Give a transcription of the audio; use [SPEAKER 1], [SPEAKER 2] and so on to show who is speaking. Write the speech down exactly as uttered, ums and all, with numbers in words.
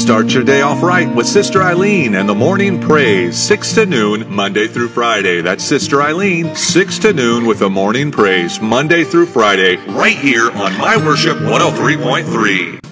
[SPEAKER 1] Start your day off right with Sister Eileen and the Morning Praise, six to noon, Monday through Friday. That's Sister Eileen, six to noon with the Morning Praise, Monday through Friday, right here on My Worship one oh three point three.